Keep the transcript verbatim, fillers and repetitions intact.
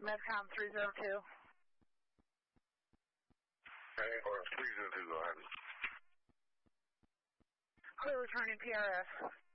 Medcom three zero two. Okay, or three zero two, go ahead. Clear returning P R S.